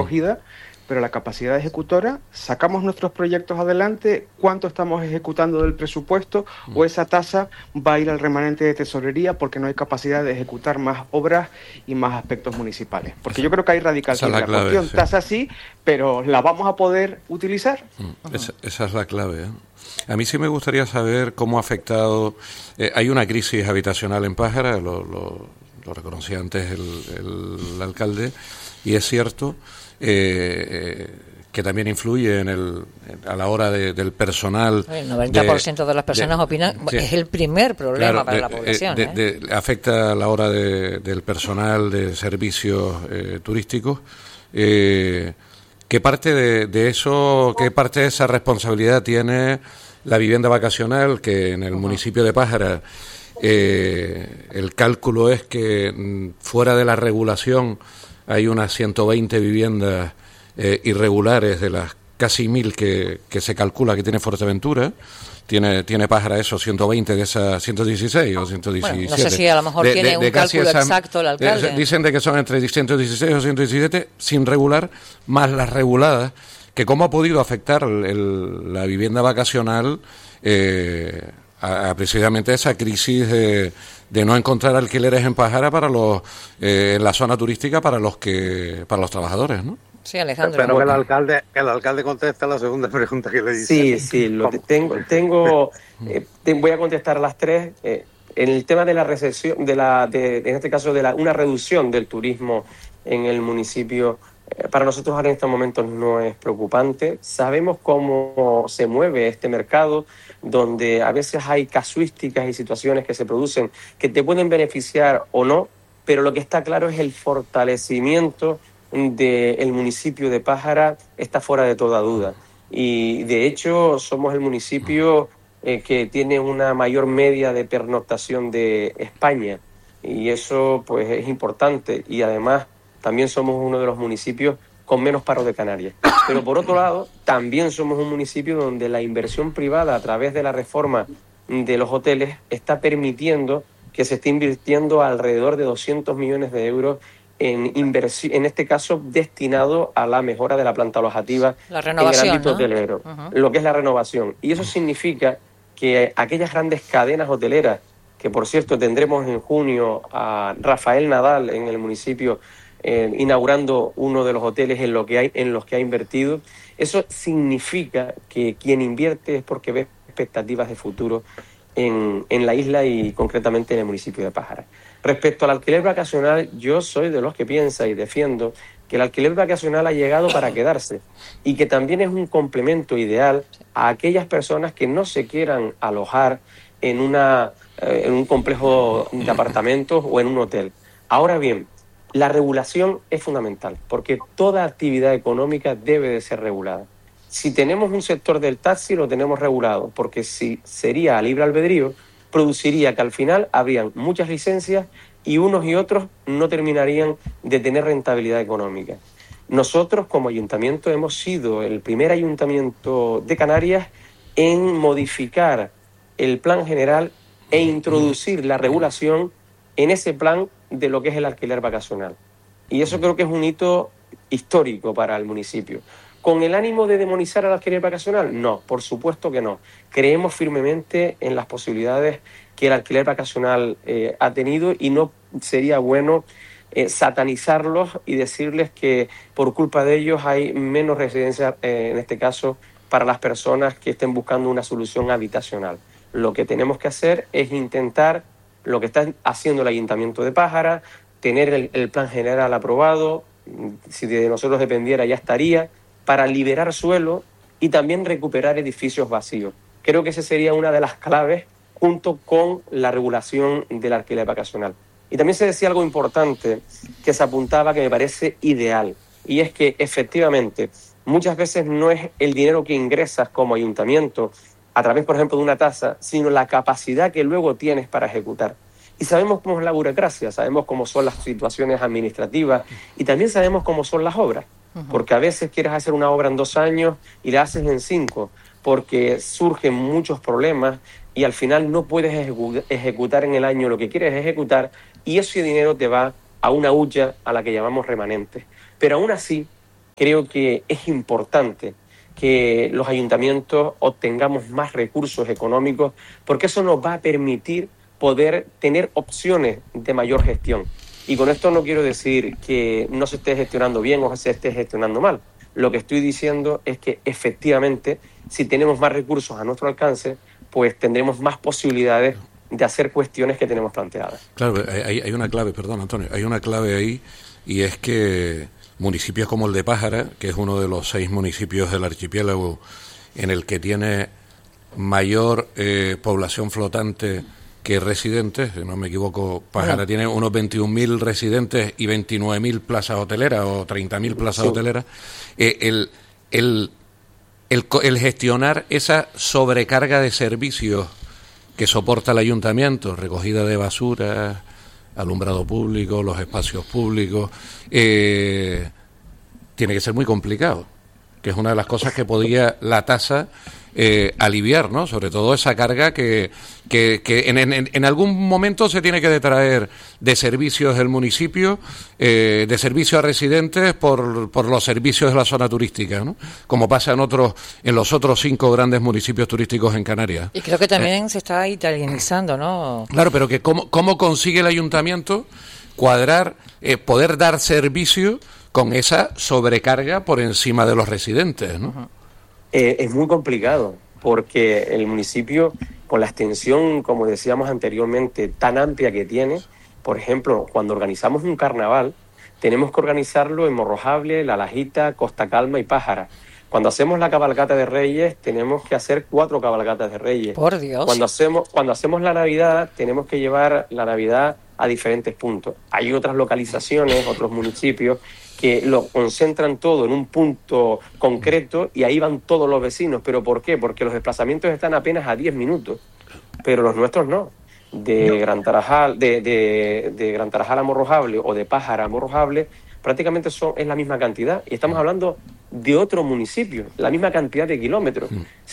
recogida, pero la capacidad ejecutora, sacamos nuestros proyectos adelante, cuánto estamos ejecutando del presupuesto, o esa tasa va a ir al remanente de tesorería porque no hay capacidad de ejecutar más obras y más aspectos municipales. Porque yo creo que ahí radica la cuestión. Sí. Tasa sí, pero ¿la vamos a poder utilizar? Esa es la clave, ¿eh? A mí sí me gustaría saber cómo ha afectado... hay una crisis habitacional en Pájara, lo reconocía antes el alcalde, y es cierto... que también influye a la hora del personal. El 90% de las personas opinan que es el primer problema para la población. Afecta a la hora del personal de servicios turísticos. ¿Qué parte de eso, qué parte de esa responsabilidad tiene la vivienda vacacional, que en el municipio de Pájara el cálculo es que fuera de la regulación hay unas 120 viviendas irregulares de las casi 1.000 que se calcula que tiene Fuerteventura? Tiene Pájara eso, 120 de esas 116 o 117. Bueno, no sé si a lo mejor tiene un cálculo exacto el alcalde. Dicen de que son entre 116 o 117 sin regular, más las reguladas, que cómo ha podido afectar la vivienda vacacional a precisamente esa crisis de no encontrar alquileres en Pájara para en la zona turística para los trabajadar, ¿no? Sí, Alejandro. Pero que el alcalde conteste la segunda pregunta que le hice. Sí, voy a contestar las tres. En el tema de la recesión, en este caso una reducción del turismo en el municipio, para nosotros ahora en estos momentos no es preocupante. Sabemos cómo se mueve este mercado, donde a veces hay casuísticas y situaciones que se producen que te pueden beneficiar o no, pero lo que está claro es el fortalecimiento del municipio de Pájara está fuera de toda duda. Y de hecho somos el municipio que tiene una mayor media de pernoctación de España, y eso pues es importante, y además también somos uno de los municipios con menos paro de Canarias. Pero por otro lado, también somos un municipio donde la inversión privada a través de la reforma de los hoteles está permitiendo que se esté invirtiendo alrededor de 200 millones de euros en inversión, en este caso destinado a la mejora de la planta alojativa en el ámbito hotelero, lo que es la renovación. Y eso significa que aquellas grandes cadenas hoteleras, que por cierto tendremos en junio a Rafael Nadal en el municipio inaugurando uno de los hoteles en los que ha invertido, eso significa que quien invierte es porque ve expectativas de futuro en la isla y concretamente en el municipio de Pájara. Respecto al alquiler vacacional, yo soy de los que piensa y defiendo que el alquiler vacacional ha llegado para quedarse y que también es un complemento ideal a aquellas personas que no se quieran alojar en un complejo de apartamentos o en un hotel. Ahora bien, la regulación es fundamental, porque toda actividad económica debe de ser regulada. Si tenemos un sector del taxi, lo tenemos regulado, porque si sería a libre albedrío, produciría que al final habrían muchas licencias y unos y otros no terminarían de tener rentabilidad económica. Nosotros, como ayuntamiento, hemos sido el primer ayuntamiento de Canarias en modificar el plan general e introducir la regulación en ese plan de lo que es el alquiler vacacional. Y eso creo que es un hito histórico para el municipio. ¿Con el ánimo de demonizar al alquiler vacacional? No, por supuesto que no. Creemos firmemente en las posibilidades que el alquiler vacacional ha tenido, y no sería bueno satanizarlos y decirles que por culpa de ellos hay menos residencias, en este caso, para las personas que estén buscando una solución habitacional. Lo que tenemos que hacer es intentar lo que está haciendo el Ayuntamiento de Pájara, tener el plan general aprobado, si de nosotros dependiera ya estaría, para liberar suelo y también recuperar edificios vacíos. Creo que esa sería una de las claves junto con la regulación del alquiler vacacional. Y también se decía algo importante que se apuntaba, que me parece ideal, y es que efectivamente muchas veces no es el dinero que ingresas como ayuntamiento a través, por ejemplo, de una tasa, sino la capacidad que luego tienes para ejecutar. Y sabemos cómo es la burocracia, sabemos cómo son las situaciones administrativas y también sabemos cómo son las obras. Porque a veces quieres hacer una obra en 2 años y la haces en 5, porque surgen muchos problemas y al final no puedes ejecutar en el año lo que quieres ejecutar, y ese dinero te va a una hucha a la que llamamos remanente. Pero aún así, creo que es importante que los ayuntamientos obtengamos más recursos económicos, porque eso nos va a permitir poder tener opciones de mayor gestión. Y con esto no quiero decir que no se esté gestionando bien o se esté gestionando mal. Lo que estoy diciendo es que efectivamente, si tenemos más recursos a nuestro alcance, pues tendremos más posibilidades de hacer cuestiones que tenemos planteadas. Claro, hay una clave, perdón, Antonio, hay una clave ahí, y es que municipios como el de Pájara, que es uno de los 6 municipios del archipiélago en el que tiene mayor población flotante que residentes, si no me equivoco, Pájara tiene unos 21.000 residentes y 29.000 plazas hoteleras o 30.000 plazas hoteleras. El gestionar esa sobrecarga de servicios que soporta el ayuntamiento, recogida de basura, alumbrado público, los espacios públicos, tiene que ser muy complicado, que es una de las cosas que podía la tasa aliviar, ¿no? Sobre todo esa carga que en algún momento se tiene que detraer de servicios del municipio, de servicios a residentes por los servicios de la zona turística, ¿no? Como pasa en los otros 5 grandes municipios turísticos en Canarias. Y creo que también se está italianizando, ¿no? Claro, pero que cómo consigue el ayuntamiento cuadrar, poder dar servicio con esa sobrecarga por encima de los residentes, ¿no? Uh-huh. Es muy complicado, porque el municipio, con la extensión, como decíamos anteriormente, tan amplia que tiene, por ejemplo, cuando organizamos un carnaval, tenemos que organizarlo en Morrojable, La Lajita, Costa Calma y Pájara. Cuando hacemos la cabalgata de Reyes, tenemos que hacer 4 cabalgatas de Reyes. Por Dios. Cuando hacemos la Navidad, tenemos que llevar la Navidad a diferentes puntos. Hay otras localizaciones, otros municipios, que lo concentran todo en un punto concreto y ahí van todos los vecinos. ¿Pero por qué? Porque los desplazamientos están apenas a 10 minutos, pero los nuestros no. De Gran Tarajal, de Gran Tarajal a Morrojable o de Pájara a Morrojable, prácticamente es la misma cantidad. Y estamos hablando de otro municipio, la misma cantidad de kilómetros.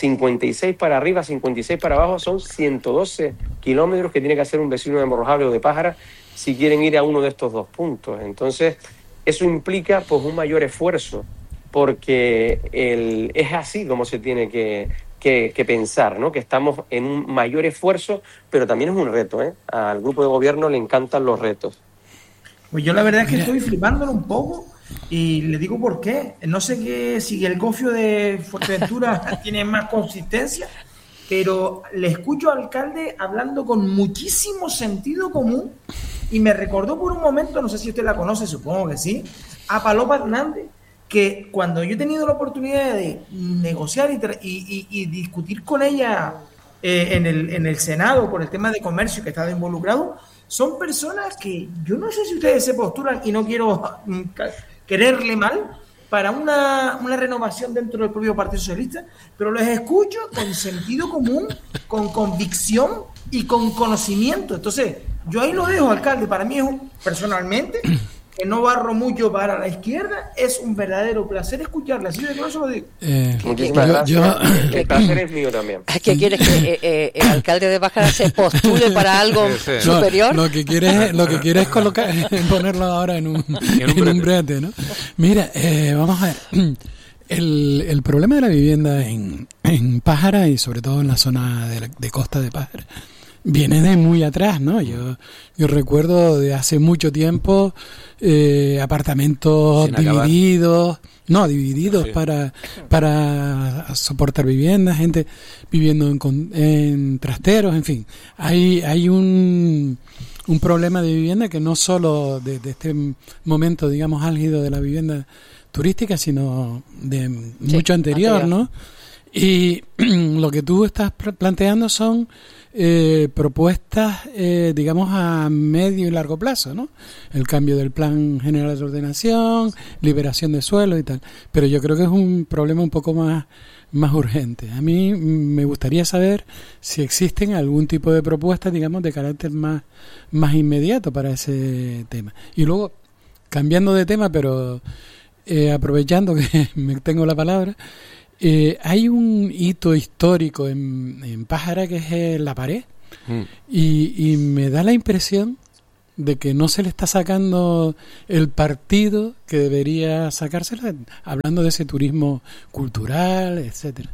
56 para arriba, 56 para abajo, son 112 kilómetros que tiene que hacer un vecino de Morrojable o de Pájara si quieren ir a uno de estos 2 puntos. Entonces, eso implica pues un mayor esfuerzo, porque es así como se tiene que pensar, ¿no? Que estamos en un mayor esfuerzo, pero también es un reto, ¿eh? Al grupo de gobierno le encantan los retos. Pues yo la verdad es que estoy flipándolo un poco y le digo por qué. No sé si el gofio de Fuerteventura tiene más consistencia, pero le escucho al alcalde hablando con muchísimo sentido común y me recordó por un momento, no sé si usted la conoce, supongo que sí, a Paloma Hernández, que cuando yo he tenido la oportunidad de negociar y discutir con ella en el Senado por el tema de comercio que estaba involucrado, son personas que yo no sé si ustedes se postulan y no quiero quererle mal para una renovación dentro del propio Partido Socialista, pero les escucho con sentido común, con convicción y con conocimiento. Entonces, yo ahí lo dejo, alcalde. Para mí personalmente, que no barro mucho para la izquierda, es un verdadero placer escucharle. Así de claro lo digo. Muchísimas gracias. El placer es mío también. ¿Qué quieres? ¿Que el alcalde de Pájara se postule para algo superior? Lo que quiere es ponerlo ahora en un brete, ¿no? Mira, vamos a ver. El problema de la vivienda en Pájara y sobre todo en la zona de costa de Pájara viene de muy atrás, ¿no? Yo recuerdo de hace mucho tiempo apartamentos divididos para soportar viviendas, gente viviendo en trasteros, en fin. Hay un problema de vivienda que no solo de este momento, digamos, álgido de la vivienda turística, sino de mucho anterior, ¿no? Y lo que tú estás planteando son propuestas, digamos, a medio y largo plazo, ¿no? El cambio del Plan General de Ordenación, liberación de suelo y tal. Pero yo creo que es un problema un poco más urgente. A mí me gustaría saber si existen algún tipo de propuestas, digamos, de carácter más inmediato para ese tema. Y luego, cambiando de tema, pero aprovechando que me tengo la palabra, hay un hito histórico en Pájara que es la pared y me da la impresión de que no se le está sacando el partido que debería sacársela, hablando de ese turismo cultural, etcétera?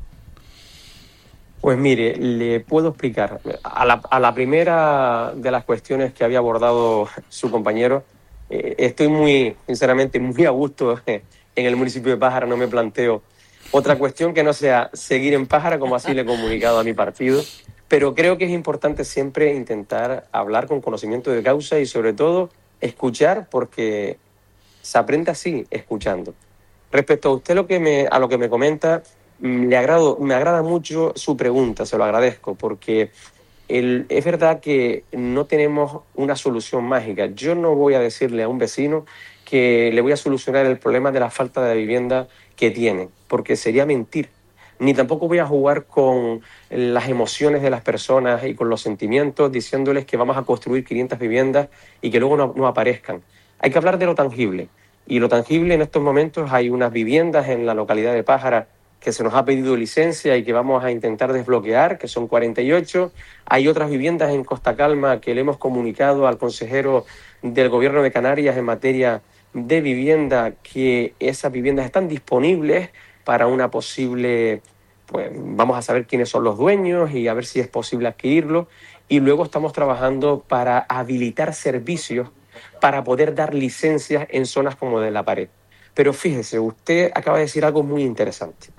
Pues mire, le puedo explicar. A la primera de las cuestiones que había abordado su compañero, estoy sinceramente, muy a gusto en el municipio de Pájara. No me planteo otra cuestión que no sea seguir en Pájara, como así le he comunicado a mi partido. Pero creo que es importante siempre intentar hablar con conocimiento de causa y, sobre todo, escuchar, porque se aprende así, escuchando. Respecto a usted a lo que me comenta, me agrada mucho su pregunta, se lo agradezco, porque es verdad que no tenemos una solución mágica. Yo no voy a decirle a un vecino que le voy a solucionar el problema de la falta de vivienda que tiene, porque sería mentir. Ni tampoco voy a jugar con las emociones de las personas y con los sentimientos, diciéndoles que vamos a construir 500 viviendas y que luego no aparezcan. Hay que hablar de lo tangible. Y lo tangible, en estos momentos hay unas viviendas en la localidad de Pájara que se nos ha pedido licencia y que vamos a intentar desbloquear, que son 48. Hay otras viviendas en Costa Calma que le hemos comunicado al consejero del Gobierno de Canarias en materia de vivienda, que esas viviendas están disponibles para una posible, pues vamos a saber quiénes son los dueños y a ver si es posible adquirirlo. Y luego estamos trabajando para habilitar servicios para poder dar licencias en zonas como de La Pared. Pero fíjese, usted acaba de decir algo muy interesante,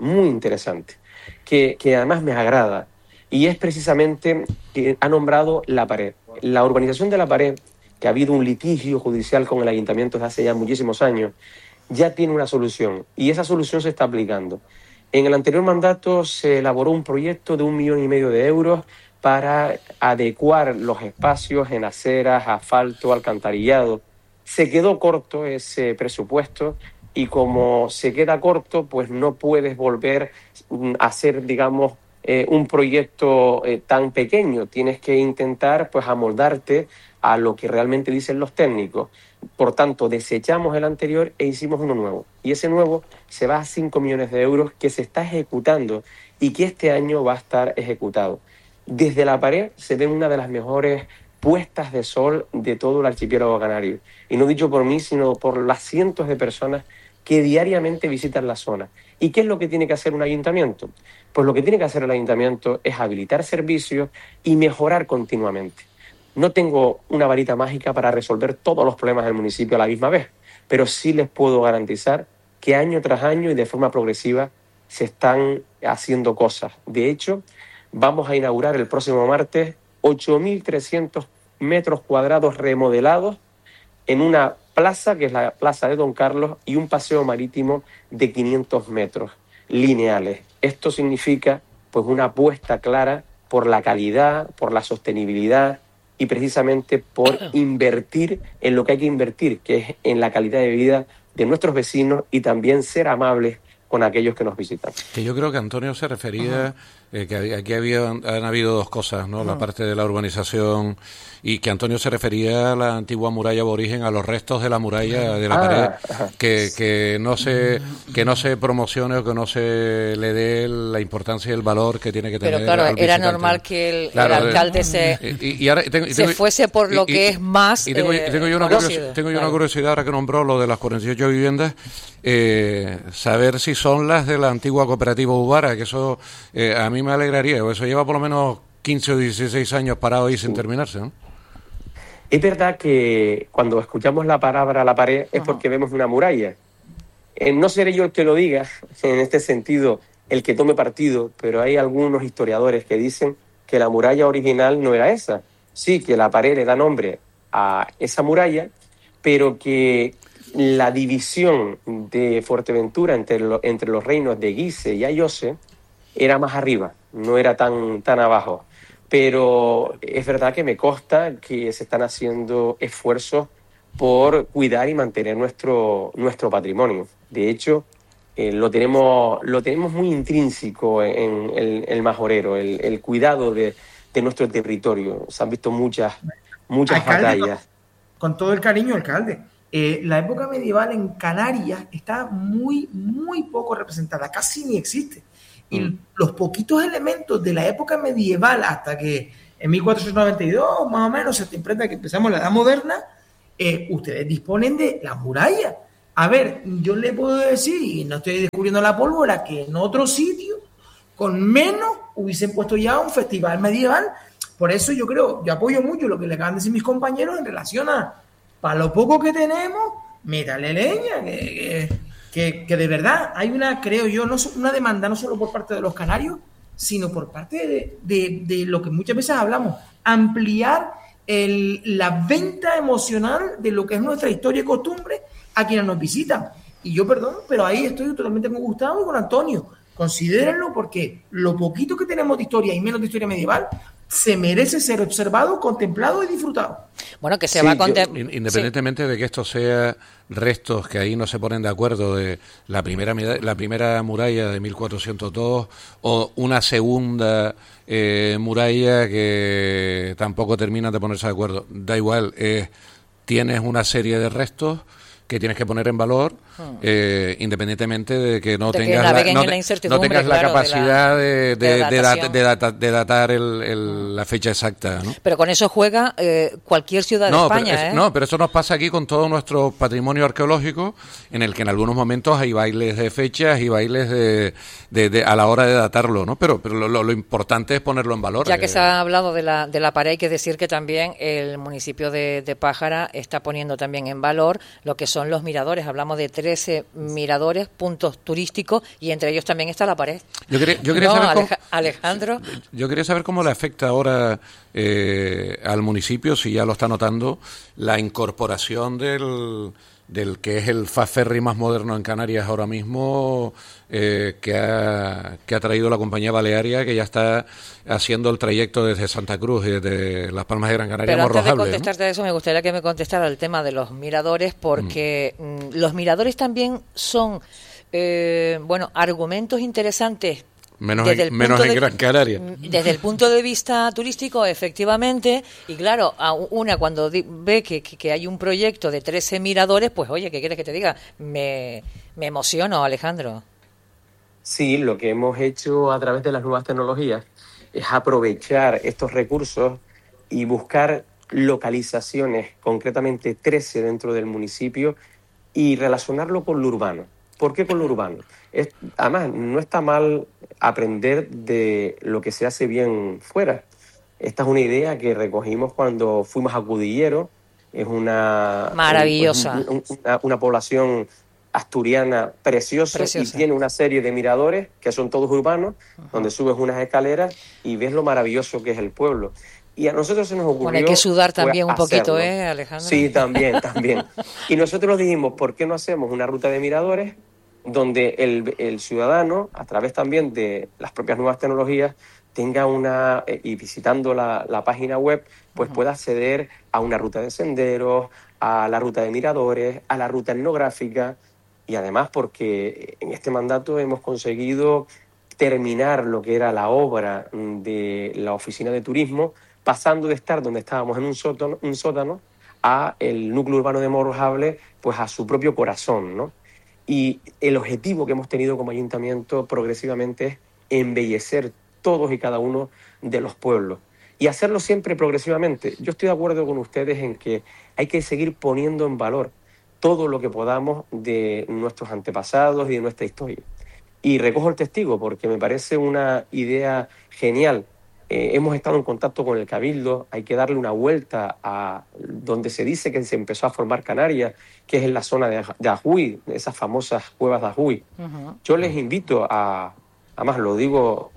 que además me agrada, y es precisamente que ha nombrado La Pared. La urbanización de La Pared, que ha habido un litigio judicial con el ayuntamiento desde hace ya muchísimos años, ya tiene una solución, y esa solución se está aplicando. En el anterior mandato se elaboró un proyecto de 1,5 millones de euros para adecuar los espacios en aceras, asfalto, alcantarillado. Se quedó corto ese presupuesto, y como se queda corto, pues no puedes volver a hacer, digamos, un proyecto tan pequeño. Tienes que intentar, pues, amoldarte a lo que realmente dicen los técnicos. Por tanto, desechamos el anterior e hicimos uno nuevo. Y ese nuevo se va a 5 millones de euros que se está ejecutando y que este año va a estar ejecutado. Desde La Pared se ve una de las mejores puestas de sol de todo el archipiélago canario. Y no dicho por mí, sino por las cientos de personas que diariamente visitan la zona. ¿Y qué es lo que tiene que hacer un ayuntamiento? Pues lo que tiene que hacer el ayuntamiento es habilitar servicios y mejorar continuamente. No tengo una varita mágica para resolver todos los problemas del municipio a la misma vez, pero sí les puedo garantizar que año tras año y de forma progresiva se están haciendo cosas. De hecho, vamos a inaugurar el próximo martes 8.300 metros cuadrados remodelados en una plaza, que es la Plaza de Don Carlos, y un paseo marítimo de 500 metros lineales. Esto significa, pues, una apuesta clara por la calidad, por la sostenibilidad y precisamente por invertir en lo que hay que invertir, que es en la calidad de vida de nuestros vecinos y también ser amables con aquellos que nos visitan. Que yo creo que Antonio se refería, que aquí han habido dos cosas, ¿no? La parte de la urbanización, y que Antonio se refería a la antigua muralla aborigen, a los restos de la muralla de La Pared, que no se promocione o que no se le dé la importancia y el valor que tiene que tener. Pero claro, era normal que el alcalde se fuese por lo que es más tengo yo una curiosidad, ahora que nombró lo de las 48 viviendas, saber si son las de la antigua cooperativa Ubara, que eso a mí me alegraría, eso lleva por lo menos 15 o 16 años parado ahí sin terminarse, ¿no? Es verdad que cuando escuchamos la palabra La Pared es porque vemos una muralla. No seré yo el que lo diga, en este sentido, el que tome partido, pero hay algunos historiadores que dicen que la muralla original no era esa. Sí, que La Pared le da nombre a esa muralla, pero que la división de Fuerteventura entre los reinos de Guise y Ayose era más arriba, no era tan abajo. Pero es verdad que me consta que se están haciendo esfuerzos por cuidar y mantener nuestro patrimonio. De hecho, lo tenemos muy intrínseco en el majorero, el cuidado de nuestro territorio. Se han visto muchas alcalde, batallas. Con todo el cariño, alcalde. La época medieval en Canarias está muy, muy poco representada, casi ni existe. Y los poquitos elementos de la época medieval hasta que en 1492, más o menos, se te imprenta que empezamos la Edad Moderna, ustedes disponen de la muralla. A ver, yo le puedo decir, y no estoy descubriendo la pólvora, que en otro sitio, con menos, hubiesen puesto ya un festival medieval. Por eso yo apoyo mucho lo que le acaban de decir mis compañeros en relación a, para lo poco que tenemos, métale leña, que de verdad hay creo yo, una demanda no solo por parte de los canarios, sino por parte de lo que muchas veces hablamos, ampliar la venta emocional de lo que es nuestra historia y costumbre a quienes nos visitan. Y yo, perdón, pero ahí estoy totalmente con Gustavo y con Antonio. Considérenlo, porque lo poquito que tenemos de historia y menos de historia medieval se merece ser observado, contemplado y disfrutado. Bueno, que se va a contemplar. Independientemente de que esto sea restos que ahí no se ponen de acuerdo de la primera muralla de 1402 o una segunda muralla que tampoco terminan de ponerse de acuerdo. Da igual, tienes una serie de restos que tienes que poner en valor, independientemente de que no tengas la capacidad de datar la fecha exacta, ¿no? Pero con eso juega cualquier ciudad de España. No, pero eso nos pasa aquí con todo nuestro patrimonio arqueológico, en el que en algunos momentos hay bailes de fechas y bailes de a la hora de datarlo, ¿no? Pero lo importante es ponerlo en valor. Ya que se ha hablado de la pared, hay que decir que también el municipio de Pájara está poniendo también en valor lo que son los miradores. Hablamos de 13 miradores, puntos turísticos, y entre ellos también está la pared. Yo quería saber Alejandro. Yo quería saber cómo le afecta ahora al municipio, si ya lo está notando, la incorporación del que es el fast ferry más moderno en Canarias ahora mismo, que ha traído la compañía balearia, que ya está haciendo el trayecto desde Santa Cruz y desde Las Palmas de Gran Canaria. Pero antes de contestarte a eso, me gustaría que me contestara el tema de los miradores, porque los miradores también son argumentos interesantes. Menos en Gran Canaria. Desde el punto de vista turístico, efectivamente, y claro, cuando ve que hay un proyecto de 13 miradores, pues oye, ¿qué quieres que te diga? Me emociono, Alejandro. Sí, lo que hemos hecho a través de las nuevas tecnologías es aprovechar estos recursos y buscar localizaciones, concretamente 13 dentro del municipio, y relacionarlo con lo urbano. ¿Por qué con lo urbano? Además, no está mal aprender de lo que se hace bien fuera. Esta es una idea que recogimos cuando fuimos a Cudillero. Es maravillosa. Una población asturiana preciosa, y tiene una serie de miradores que son todos urbanos, donde subes unas escaleras y ves lo maravilloso que es el pueblo. Y a nosotros se nos ocurrió... Bueno, hay que sudar también un poquito, Alejandro? Sí, también. Y nosotros dijimos, ¿por qué no hacemos una ruta de miradores donde el ciudadano, a través también de las propias nuevas tecnologías, tenga y visitando la página web, pues pueda acceder a una ruta de senderos, a la ruta de miradores, a la ruta etnográfica, y además porque en este mandato hemos conseguido terminar lo que era la obra de la oficina de turismo, pasando de estar donde estábamos en un sótano a el núcleo urbano de Morrojable, pues a su propio corazón, ¿no? Y el objetivo que hemos tenido como ayuntamiento progresivamente es embellecer todos y cada uno de los pueblos y hacerlo siempre progresivamente. Yo estoy de acuerdo con ustedes en que hay que seguir poniendo en valor todo lo que podamos de nuestros antepasados y de nuestra historia. Y recojo el testigo porque me parece una idea genial. Hemos estado en contacto con el Cabildo, hay que darle una vuelta a donde se dice que se empezó a formar Canarias, que es en la zona de Ajuy, esas famosas cuevas de Ajuy. Yo les invito además lo digo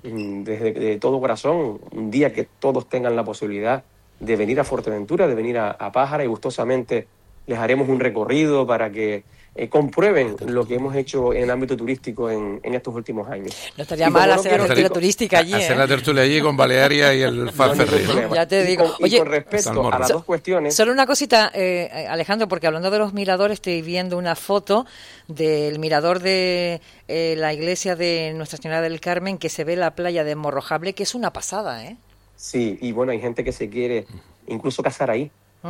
de todo corazón, un día que todos tengan la posibilidad de venir a Fuerteventura, de venir a Pájara, y gustosamente les haremos un recorrido para que comprueben lo que hemos hecho en el ámbito turístico en estos últimos años. No estaría mal hacer la tertulia turística allí. Hacer la tertulia allí con Balearia y el Fanferry, ¿no? Ya te digo. Oye, con respecto a las dos cuestiones... Solo una cosita, Alejandro, porque hablando de los miradores, estoy viendo una foto del mirador de la iglesia de Nuestra Señora del Carmen, que se ve la playa de Morrojable, que es una pasada, ¿eh? Sí, y bueno, hay gente que se quiere incluso casar ahí.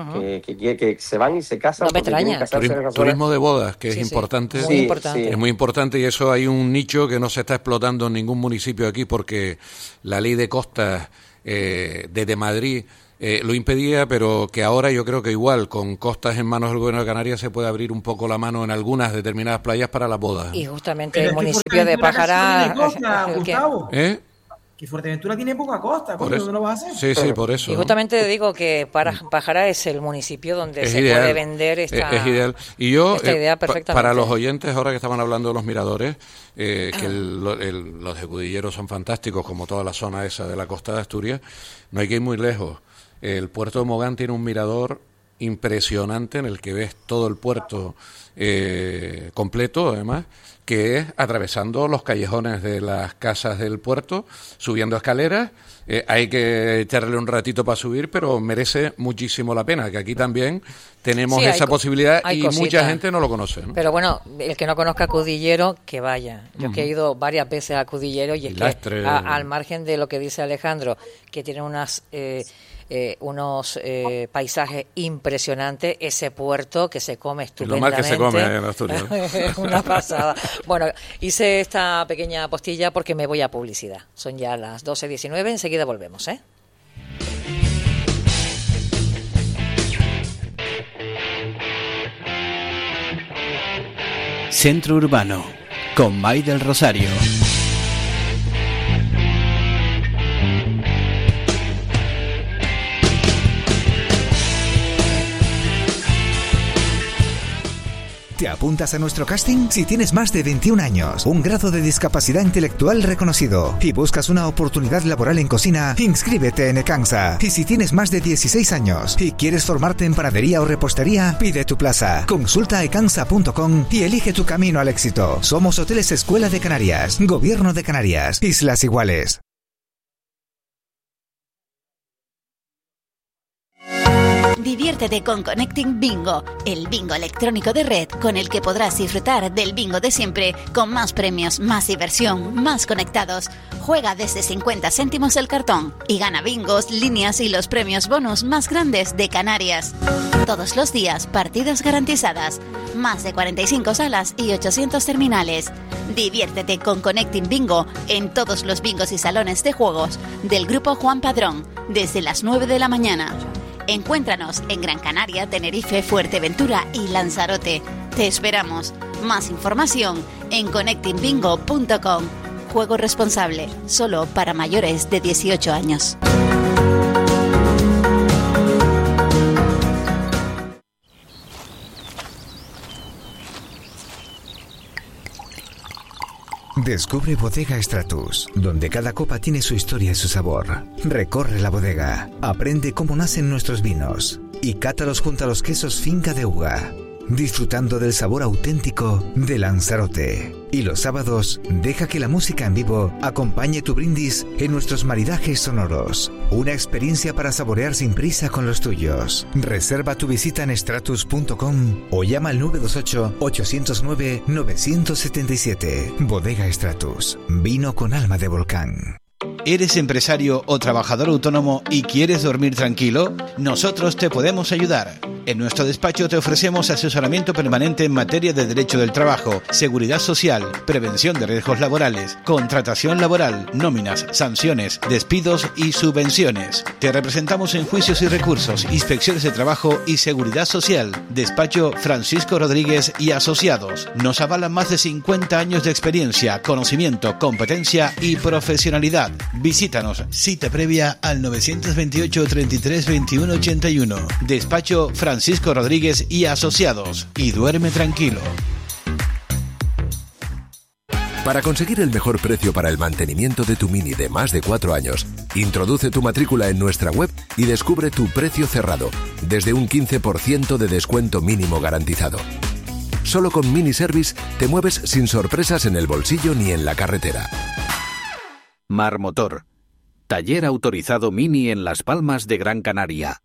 Que se van y se casan. No me extraña. Turismo de bodas, que es importante. Muy importante. Es muy importante, y eso hay un nicho que no se está explotando en ningún municipio aquí, porque la ley de costas desde Madrid lo impedía, pero que ahora yo creo que igual, con costas en manos del gobierno de Canarias, se puede abrir un poco la mano en algunas determinadas playas para las bodas. Y justamente el municipio de Pájara... Que Fuerteventura tiene poca costa, ¿cómo lo vas a hacer? Sí, por eso. Y justamente digo que Pájara es el municipio donde se puede vender esta ideal. Y yo, esta idea perfectamente. Para los oyentes, ahora que estaban hablando de los miradores, que los de Cudilleros son fantásticos, como toda la zona esa de la costa de Asturias, no hay que ir muy lejos. El puerto de Mogán tiene un mirador impresionante en el que ves todo el puerto completo, además, que es atravesando los callejones de las casas del puerto, subiendo escaleras. Hay que echarle un ratito para subir, pero merece muchísimo la pena, que aquí también tenemos esa posibilidad y mucha gente no lo conoce, ¿no? Pero bueno, el que no conozca Cudillero, que vaya. Yo que he ido varias veces a Cudillero y es que al margen de lo que dice Alejandro, que tiene unos paisajes impresionantes, ese puerto que se come estupendamente. Lo mal que se come en Asturias. Es una pasada. Bueno, hice esta pequeña postilla porque me voy a publicidad. Son ya las 12:19, enseguida volvemos, ¿eh? Centro Urbano, con May del Rosario. ¿Te apuntas a nuestro casting? Si tienes más de 21 años, un grado de discapacidad intelectual reconocido y buscas una oportunidad laboral en cocina, inscríbete en Ecansa. Y si tienes más de 16 años y quieres formarte en panadería o repostería, pide tu plaza. Consulta ecansa.com y elige tu camino al éxito. Somos Hoteles Escuela de Canarias, Gobierno de Canarias, Islas Iguales. Diviértete con Connecting Bingo, el bingo electrónico de red con el que podrás disfrutar del bingo de siempre, con más premios, más diversión, más conectados. Juega desde 50 céntimos el cartón y gana bingos, líneas y los premios bonus más grandes de Canarias. Todos los días, partidas garantizadas, más de 45 salas y 800 terminales. Diviértete con Connecting Bingo en todos los bingos y salones de juegos del Grupo Juan Padrón, desde las 9 de la mañana. Encuéntranos en Gran Canaria, Tenerife, Fuerteventura y Lanzarote. Te esperamos. Más información en connectingbingo.com. Juego responsable, solo para mayores de 18 años. Descubre Bodega Stratus, donde cada copa tiene su historia y su sabor. Recorre la bodega, aprende cómo nacen nuestros vinos y cátalos junto a los quesos Finca de Uga, disfrutando del sabor auténtico de Lanzarote. Y los sábados, deja que la música en vivo acompañe tu brindis en nuestros maridajes sonoros. Una experiencia para saborear sin prisa con los tuyos. Reserva tu visita en stratus.com o llama al 928-809-977. Bodega Stratus, vino con alma de volcán. ¿Eres empresario o trabajador autónomo y quieres dormir tranquilo? Nosotros te podemos ayudar. En nuestro despacho te ofrecemos asesoramiento permanente en materia de derecho del trabajo, seguridad social, prevención de riesgos laborales, contratación laboral, nóminas, sanciones, despidos y subvenciones. Te representamos en juicios y recursos, inspecciones de trabajo y seguridad social. Despacho Francisco Rodríguez y Asociados. Nos avalan más de 50 años de experiencia, conocimiento, competencia y profesionalidad. Visítanos, cita previa al 928 33 21 81. Despacho Francisco Rodríguez y Asociados. Y duerme tranquilo. Para conseguir el mejor precio para el mantenimiento de tu Mini de más de 4 años, introduce tu matrícula en nuestra web y descubre tu precio cerrado, desde un 15% de descuento mínimo garantizado. Solo con Mini Service te mueves sin sorpresas en el bolsillo ni en la carretera. Mar Motor, taller autorizado Mini en Las Palmas de Gran Canaria.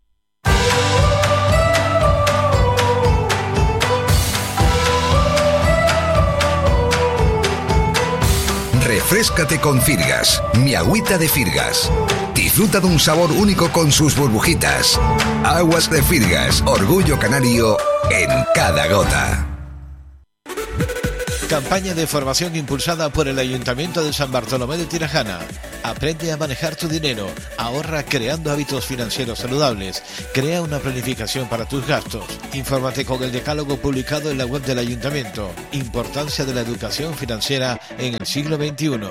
Refréscate con Firgas, mi agüita de Firgas. Disfruta de un sabor único con sus burbujitas. Aguas de Firgas, orgullo canario en cada gota. Campaña de formación impulsada por el Ayuntamiento de San Bartolomé de Tirajana. Aprende a manejar tu dinero, ahorra creando hábitos financieros saludables, crea una planificación para tus gastos. Infórmate con el decálogo publicado en la web del Ayuntamiento. Importancia de la educación financiera en el siglo XXI.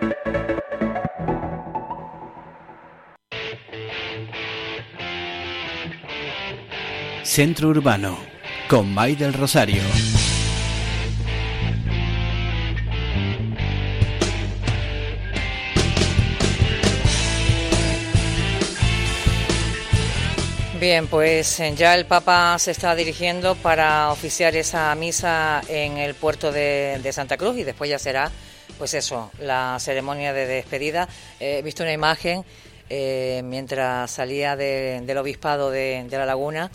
Centro Urbano, con May del Rosario. Bien, pues ya el Papa se está dirigiendo para oficiar esa misa en el puerto de Santa Cruz y después ya será, pues eso, la ceremonia de despedida. He visto una imagen mientras salía del obispado de La Laguna,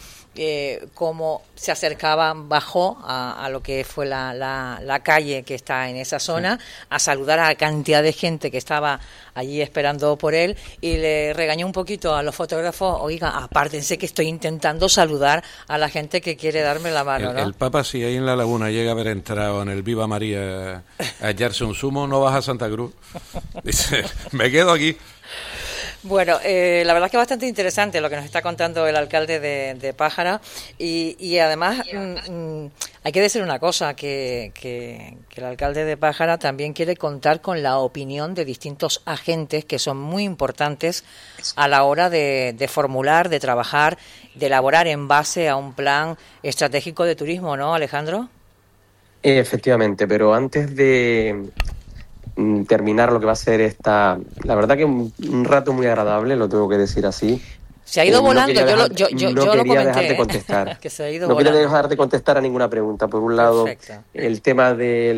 cómo se acercaba, bajó a lo que fue la calle que está en esa zona, a saludar a la cantidad de gente que estaba allí esperando por él, y le regañó un poquito a los fotógrafos: oiga, apártense que estoy intentando saludar a la gente que quiere darme la mano, ¿no? El Papa, si ahí en La Laguna llega a haber entrado en el Viva María a hallarse un zumo, no vas a Santa Cruz. Dice, me quedo aquí. Bueno, la verdad es que es bastante interesante lo que nos está contando el alcalde de Pájara, y además hay que decir una cosa, que el alcalde de Pájara también quiere contar con la opinión de distintos agentes que son muy importantes a la hora de formular, de trabajar, de elaborar en base a un plan estratégico de turismo, ¿no, Alejandro? Efectivamente, pero antes de terminar lo que va a ser la verdad que un rato muy agradable, lo tengo que decir así. Se ha ido volando, yo no quería dejar de contestar. Que se ha ido no volando. quería dejar de contestar a ninguna pregunta. Por un lado, perfecto, el tema de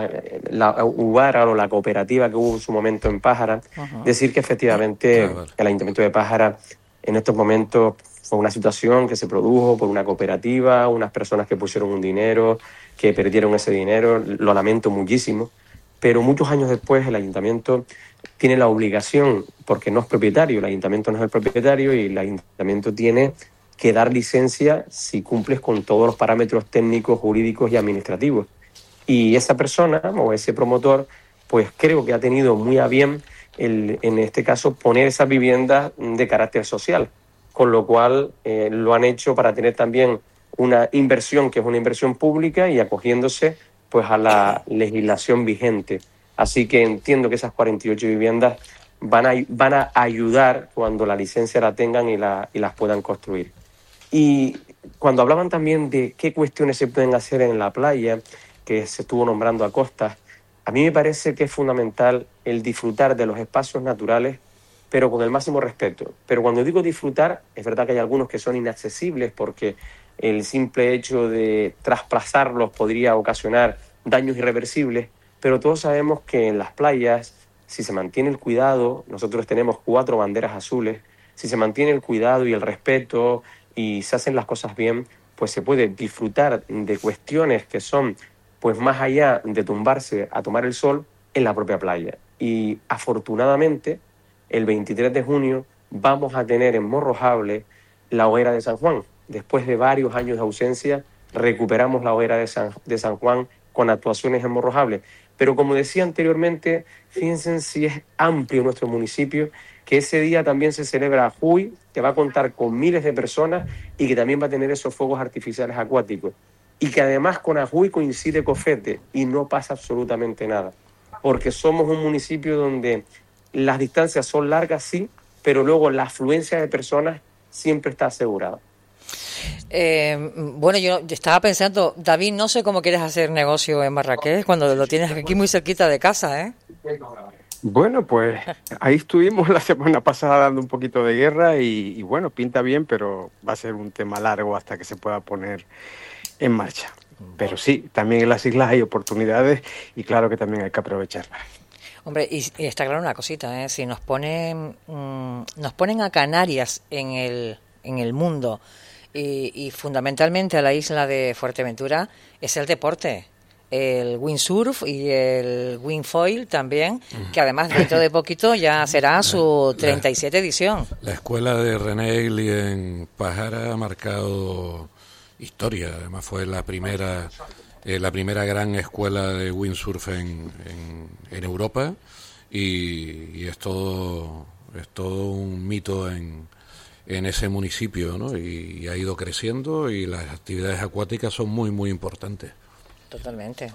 la UBARA o la cooperativa que hubo en su momento en Pájara, decir que efectivamente el Ayuntamiento de Pájara en estos momentos fue una situación que se produjo por una cooperativa, unas personas que pusieron un dinero, que perdieron ese dinero, lo lamento muchísimo. Pero muchos años después el ayuntamiento tiene la obligación, porque no es propietario, el ayuntamiento no es el propietario, y el ayuntamiento tiene que dar licencia si cumples con todos los parámetros técnicos, jurídicos y administrativos. Y esa persona o ese promotor, pues creo que ha tenido muy a bien, en este caso, poner esas viviendas de carácter social, con lo cual lo han hecho para tener también una inversión que es una inversión pública y acogiéndose pues a la legislación vigente. Así que entiendo que esas 48 viviendas van a ayudar cuando la licencia la tengan y las puedan construir. Y cuando hablaban también de qué cuestiones se pueden hacer en la playa, que se estuvo nombrando a Costas, a mí me parece que es fundamental el disfrutar de los espacios naturales, pero con el máximo respeto. Pero cuando digo disfrutar, es verdad que hay algunos que son inaccesibles porque el simple hecho de trasplazarlos podría ocasionar daños irreversibles, pero todos sabemos que en las playas, si se mantiene el cuidado, nosotros tenemos 4 banderas azules, si se mantiene el cuidado y el respeto y se hacen las cosas bien, pues se puede disfrutar de cuestiones que son pues más allá de tumbarse a tomar el sol en la propia playa. Y afortunadamente, el 23 de junio vamos a tener en Morrojable la hoguera de San Juan. Después de varios años de ausencia, recuperamos la hoguera de San Juan con actuaciones en Morrojable. Pero como decía anteriormente, fíjense si es amplio nuestro municipio, que ese día también se celebra Ajuy, que va a contar con miles de personas y que también va a tener esos fuegos artificiales acuáticos. Y que además con Ajuy coincide Cofete y no pasa absolutamente nada. Porque somos un municipio donde las distancias son largas, sí, pero luego la afluencia de personas siempre está asegurada. Bueno, yo estaba pensando, David, no sé cómo quieres hacer negocio en Marrakech cuando lo tienes aquí muy cerquita de casa, ¿eh? Bueno, pues ahí estuvimos la semana pasada dando un poquito de guerra y bueno, pinta bien, pero va a ser un tema largo hasta que se pueda poner en marcha. Pero sí, también en las islas hay oportunidades y claro que también hay que aprovecharlas. Hombre, y está claro una cosita, ¿eh? Si nos ponen a Canarias en el mundo y fundamentalmente a la isla de Fuerteventura, es el deporte, el windsurf y el windfoil también, que además dentro de poquito ya será su 37 edición. La escuela de René Egli en Pájara ha marcado historia, además fue la primera la primera gran escuela de windsurf en Europa, y es todo un mito en ese municipio, ¿no? Y ha ido creciendo, y las actividades acuáticas son muy, muy importantes. Totalmente.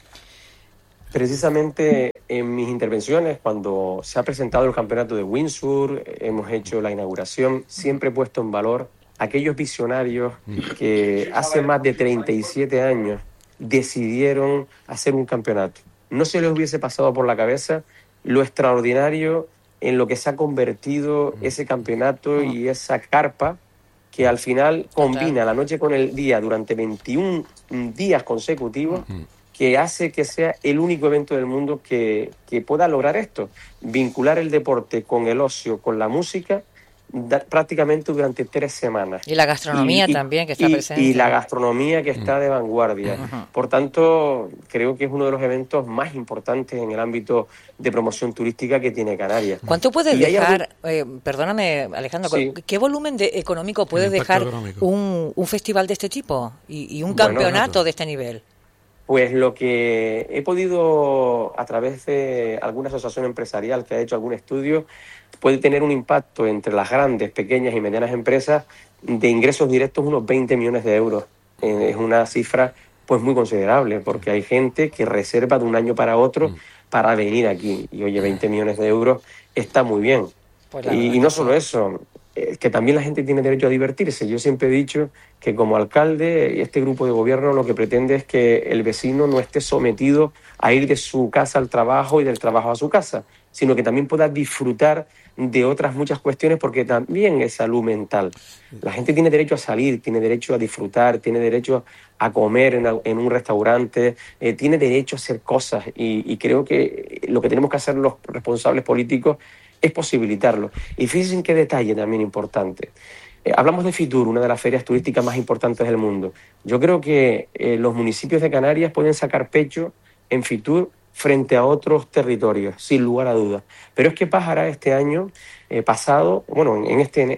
Precisamente en mis intervenciones, cuando se ha presentado el campeonato de windsurf, hemos hecho la inauguración, siempre he puesto en valor a aquellos visionarios que hace más de 37 años decidieron hacer un campeonato. No se les hubiese pasado por la cabeza lo extraordinario en lo que se ha convertido ese campeonato y esa carpa que al final combina la noche con el día durante 21 días consecutivos, que hace que sea el único evento del mundo que pueda lograr esto, vincular el deporte con el ocio, con la música, prácticamente durante 3 semanas. Y la gastronomía también, que está presente. Y la gastronomía que está de vanguardia. Por tanto, creo que es uno de los eventos más importantes en el ámbito de promoción turística que tiene Canarias. ¿Cuánto puede dejar, perdóname Alejandro, qué volumen económico puede dejar un festival de este tipo y un campeonato de este nivel? Pues lo que he podido, a través de alguna asociación empresarial que ha hecho algún estudio, puede tener un impacto entre las grandes, pequeñas y medianas empresas de ingresos directos unos 20 millones de euros. Es una cifra pues muy considerable, porque hay gente que reserva de un año para otro para venir aquí. Y oye, 20 millones de euros está muy bien. Pues y no solo eso, que también la gente tiene derecho a divertirse. Yo siempre he dicho que como alcalde, este grupo de gobierno lo que pretende es que el vecino no esté sometido a ir de su casa al trabajo y del trabajo a su casa, sino que también pueda disfrutar de otras muchas cuestiones, porque también es salud mental. La gente tiene derecho a salir, tiene derecho a disfrutar, tiene derecho a comer en un restaurante, tiene derecho a hacer cosas, y creo que lo que tenemos que hacer los responsables políticos es posibilitarlo. Y fíjense en qué detalle también importante. Hablamos de Fitur, una de las ferias turísticas más importantes del mundo. Yo creo que los municipios de Canarias pueden sacar pecho en Fitur frente a otros territorios, sin lugar a dudas. Pero es que Pájara este año pasado, bueno, en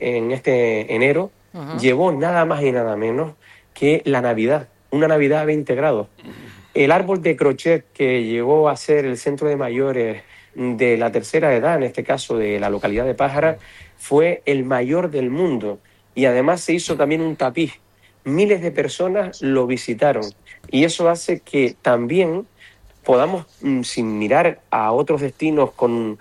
este enero, llevó nada más y nada menos que la Navidad, una Navidad a 20 grados. El árbol de crochet que llegó a ser el centro de mayores de la tercera edad, en este caso de la localidad de Pájara, fue el mayor del mundo, y además se hizo también un tapiz. Miles de personas lo visitaron, y eso hace que también podamos, sin mirar a otros destinos con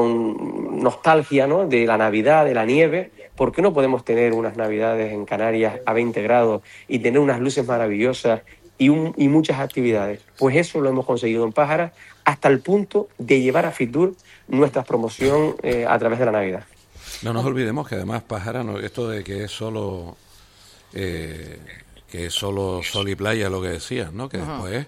nostalgia, ¿no?, de la Navidad, de la nieve, ¿por qué no podemos tener unas Navidades en Canarias a 20 grados y tener unas luces maravillosas y muchas actividades? Pues eso lo hemos conseguido en Pájara, hasta el punto de llevar a Fitur nuestra promoción a través de la Navidad. No nos olvidemos que además Pájara, esto de que es solo sol y playa, lo que decías, ¿no?, que después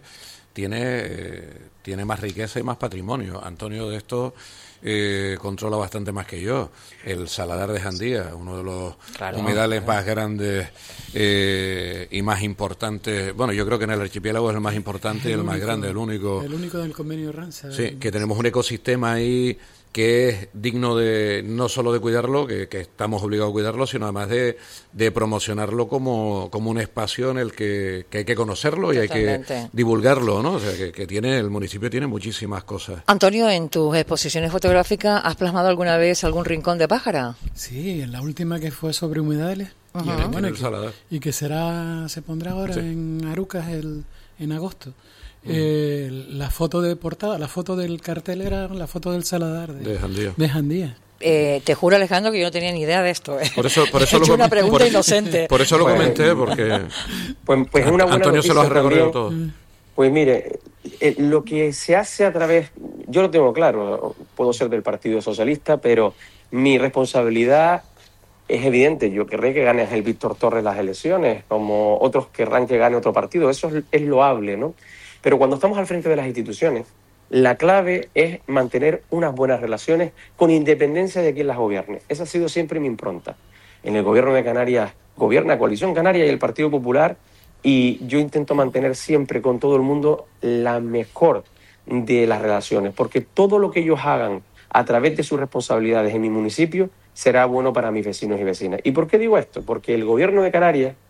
tiene más riqueza y más patrimonio. Antonio de esto controla bastante más que yo. El Saladar de Jandía, uno de los humedales más grandes y más importantes. Bueno, yo creo que en el archipiélago es el más importante y el más grande, el único del convenio Ramsar. Sí, que tenemos un ecosistema ahí que es digno de no solo de cuidarlo, que estamos obligados a cuidarlo, sino además de promocionarlo como un espacio en el que hay que conocerlo y hay que divulgarlo, ¿no? O sea, que el municipio tiene muchísimas cosas. Antonio, en tus exposiciones fotográficas, ¿has plasmado alguna vez algún rincón de Pájara? Sí, en la última que fue sobre humedales. Y que se pondrá ahora en Arucas en agosto. La foto de portada, la foto del cartel era la foto del Saladar de Jandía. Te juro, Alejandro, que yo no tenía ni idea de esto. Por eso he hecho una pregunta inocente. Por eso lo comenté, porque pues una buena Antonio se lo ha recorrido todo. Pues mire, lo que se hace a través, yo lo tengo claro, puedo ser del Partido Socialista, pero mi responsabilidad es evidente. Yo querré que gane el Víctor Torres las elecciones, como otros querrán que gane otro partido. Eso es loable, ¿no? Pero cuando estamos al frente de las instituciones, la clave es mantener unas buenas relaciones con independencia de quién las gobierne. Esa ha sido siempre mi impronta. En el gobierno de Canarias gobierna Coalición Canaria y el Partido Popular, y yo intento mantener siempre con todo el mundo la mejor de las relaciones, porque todo lo que ellos hagan a través de sus responsabilidades en mi municipio será bueno para mis vecinos y vecinas. ¿Y por qué digo esto? Porque el gobierno de Canarias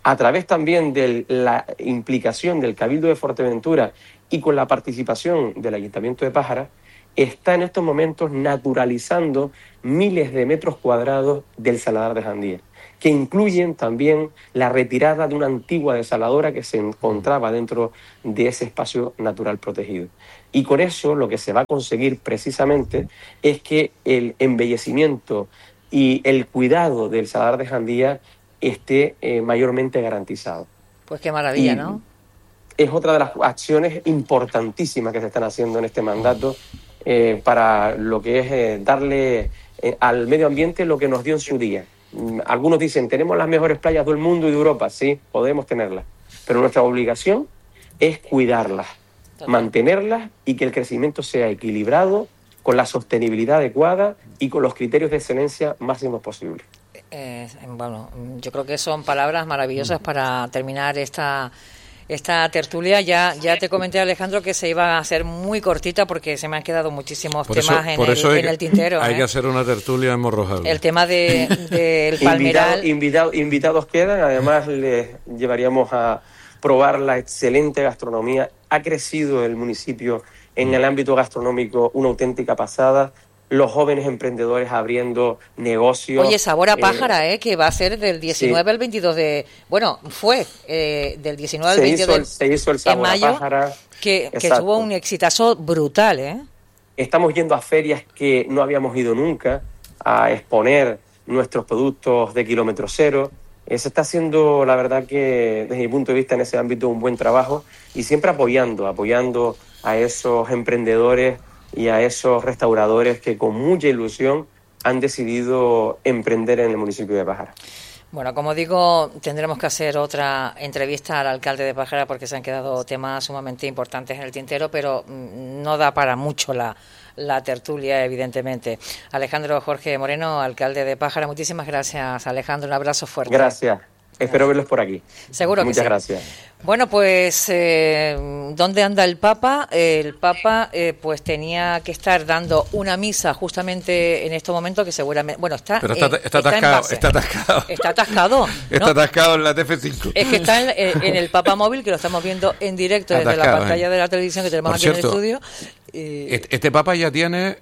a través también de la implicación del Cabildo de Fuerteventura y con la participación del Ayuntamiento de Pájara, está en estos momentos naturalizando miles de metros cuadrados del saladar de Jandía, que incluyen también la retirada de una antigua desaladora que se encontraba dentro de ese espacio natural protegido. Y con eso lo que se va a conseguir precisamente es que el embellecimiento y el cuidado del saladar de Jandía esté mayormente garantizado. Pues qué maravilla, ¿no? Es otra de las acciones importantísimas que se están haciendo en este mandato para lo que es darle al medio ambiente lo que nos dio en su día. Algunos dicen, tenemos las mejores playas del mundo y de Europa. Sí, podemos tenerlas, pero nuestra obligación es cuidarlas, mantenerlas y que el crecimiento sea equilibrado, con la sostenibilidad adecuada y con los criterios de excelencia máximos posibles. Bueno, yo creo que son palabras maravillosas para terminar esta tertulia. Ya te comenté, Alejandro, que se iba a hacer muy cortita porque se me han quedado muchísimos temas en el tintero. Hay que hacer una tertulia en Morrojal. El tema del palmeral. Invitados quedan, además les llevaríamos a probar la excelente gastronomía. Ha crecido el municipio en el ámbito gastronómico una auténtica pasada. Los jóvenes emprendedores abriendo negocios. Oye, Sabor a Pájara, que va a ser del 19 al 22 de... Bueno, fue del 19 al 22 se hizo el Sabor de mayo, a Pájara. Que tuvo un exitazo brutal, Estamos yendo a ferias que no habíamos ido nunca, a exponer nuestros productos de kilómetro cero. Se está haciendo, la verdad que desde mi punto de vista en ese ámbito, un buen trabajo y siempre apoyando a esos emprendedores y a esos restauradores que con mucha ilusión han decidido emprender en el municipio de Pájara. Bueno, como digo, tendremos que hacer otra entrevista al alcalde de Pájara porque se han quedado temas sumamente importantes en el tintero, pero no da para mucho la tertulia, evidentemente. Alejandro Jorge Moreno, alcalde de Pájara, muchísimas gracias, Alejandro, un abrazo fuerte. Gracias. Espero verlos por aquí. Seguro que sí. Muchas gracias. Bueno, pues, ¿dónde anda el Papa? El Papa, pues, tenía que estar dando una misa justamente en estos momentos que seguramente... Bueno, está atascado. Está atascado. ¿No? Está atascado en la TF5. Es que está en el Papa móvil, que lo estamos viendo en directo desde la pantalla de la televisión que tenemos aquí en el estudio. Este Papa ya tiene,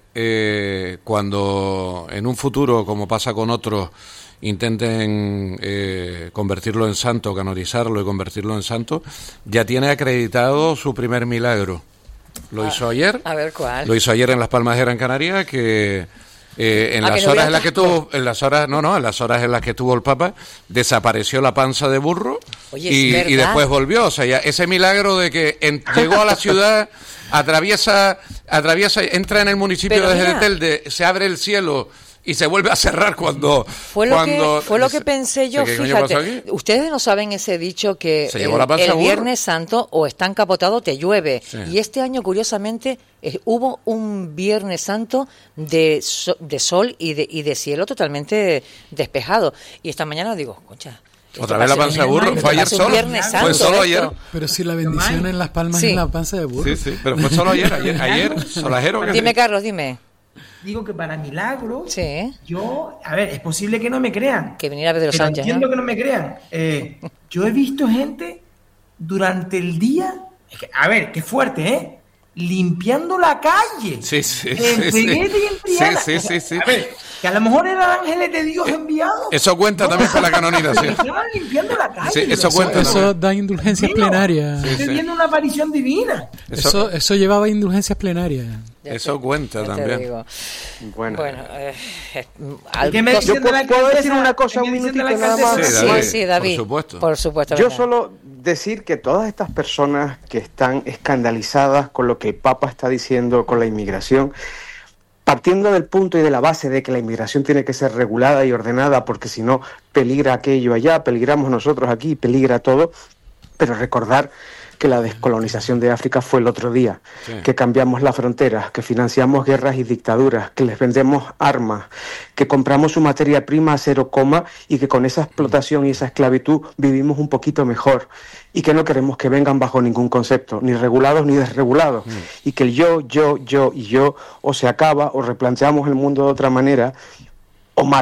cuando en un futuro, como pasa con otros, intenten convertirlo en santo, canonizarlo y convertirlo en santo, ya tiene acreditado su primer milagro. Lo hizo ayer. A ver, ¿cuál? Lo hizo ayer en Las Palmas de Gran Canaria, que en las horas en las que tuvo, en las horas en las que tuvo el Papa, desapareció la panza de burro. Oye, y después volvió. O sea, ya ese milagro de que llegó a la ciudad, atraviesa, entra en el municipio de Telde, se abre el cielo y se vuelve a cerrar cuando... Fue lo que pensé yo, fíjate. Ustedes no saben ese dicho que el Viernes Santo o está encapotado te llueve. Sí. Y este año, curiosamente, hubo un Viernes Santo de sol y de cielo totalmente despejado. Y esta mañana digo, concha... Otra vez la panza de burro, fue ayer solo. Fue solo ayer. Pero si la bendición en Las Palmas es la panza de burro. Sí, pero fue solo ayer, solajero. Dime, Carlos, dime. Digo que para milagros, sí. Es posible que no me crean. Que viniera Pedro Sánchez. Entiendo que no me crean. Yo he visto gente durante el día, qué fuerte, limpiando la calle. Sí. En Peguete y en Triana. Sí. A ver, que a lo mejor eran ángeles de Dios enviados. Eso cuenta también para la canonización. Estaban limpiando la calle. Sí, eso cuenta. Eso da indulgencias plenarias. Estoy viendo una aparición divina. Eso llevaba indulgencias plenarias. Eso cuenta también. Bueno, yo puedo decir una cosa un minutito nada más. Sí, David. Por supuesto. Yo solo decir que todas estas personas que están escandalizadas con lo que el Papa está diciendo con la inmigración, partiendo del punto y de la base de que la inmigración tiene que ser regulada y ordenada, porque si no peligra aquello allá, peligramos nosotros aquí, peligra todo, pero recordar que la descolonización de África fue el otro día, que cambiamos las fronteras, que financiamos guerras y dictaduras, que les vendemos armas, que compramos su materia prima a 0, y que con esa explotación y esa esclavitud vivimos un poquito mejor, y que no queremos que vengan bajo ningún concepto, ni regulados ni desregulados, y que el yo o se acaba o replanteamos el mundo de otra manera, o mal,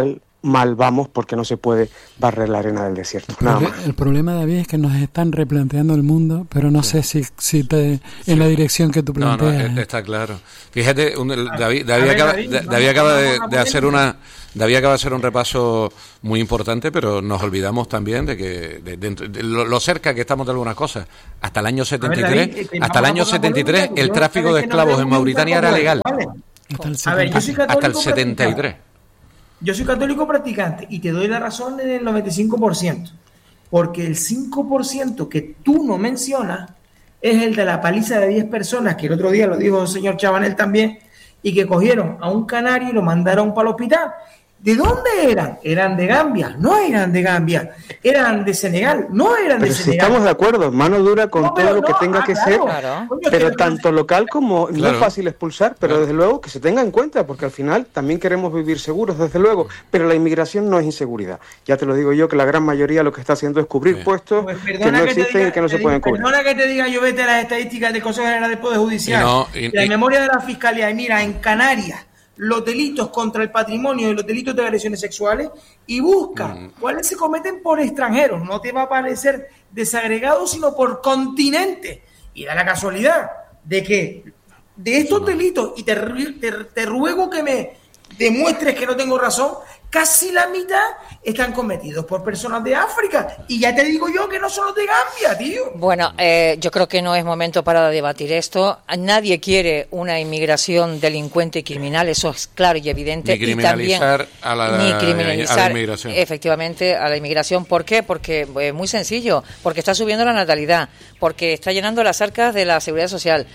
mal vamos porque no se puede barrer la arena del desierto. Nada más. El problema, David, es que nos están replanteando el mundo, pero no sé si en la dirección que tú planteas. No, está claro. Fíjate, David acaba de hacer un repaso muy importante, pero nos olvidamos también de que de lo cerca que estamos de algunas cosas. Hasta el año 73, el tráfico de esclavos en Mauritania era legal. Hasta el 73. Yo soy católico practicante y te doy la razón en el 95%, porque el 5% que tú no mencionas es el de la paliza de 10 personas, que el otro día lo dijo el señor Chabanel también, y que cogieron a un canario y lo mandaron para el hospital. ¿De dónde eran? Eran de Gambia, no eran de Gambia, eran de Senegal, no eran de Senegal. Pero si estamos de acuerdo, mano dura con todo lo que tenga que ser, pero tanto local como no es fácil expulsar, pero desde luego que se tenga en cuenta, porque al final también queremos vivir seguros, desde luego, pero la inmigración no es inseguridad. Ya te lo digo yo, que la gran mayoría lo que está haciendo es cubrir puestos que no existen y que no se pueden cubrir. Perdona que te diga, yo vete a las estadísticas del Consejo General del Poder Judicial, la memoria de la Fiscalía, y mira, en Canarias, los delitos contra el patrimonio y los delitos de agresiones sexuales, y busca cuáles se cometen por extranjeros. No te va a parecer desagregado, sino por continente. Y da la casualidad de que de estos delitos, y te ruego que me demuestres que no tengo razón, casi la mitad están cometidos por personas de África. Y ya te digo yo que no son los de Gambia, tío. Bueno, yo creo que no es momento para debatir esto. Nadie quiere una inmigración delincuente y criminal, eso es claro y evidente. Ni criminalizar a la inmigración. Efectivamente, a la inmigración. ¿Por qué? Porque muy sencillo, porque está subiendo la natalidad, porque está llenando las arcas de la seguridad social,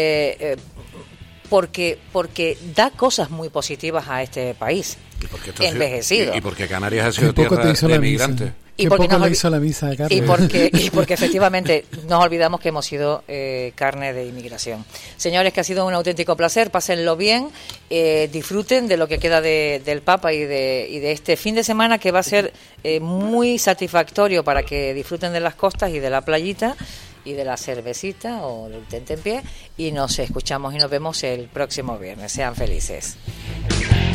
porque da cosas muy positivas a este país. Envejecido. Y porque Canarias ha sido tierra de inmigrantes. Y porque le hizo la misa a Carlos. Y porque efectivamente nos olvidamos que hemos sido carne de inmigración. Señores, que ha sido un auténtico placer, pásenlo bien, disfruten de lo que queda del Papa y de este fin de semana, que va a ser muy satisfactorio para que disfruten de las costas y de la playita y de la cervecita o del tentempié, y nos escuchamos y nos vemos el próximo viernes. Sean felices.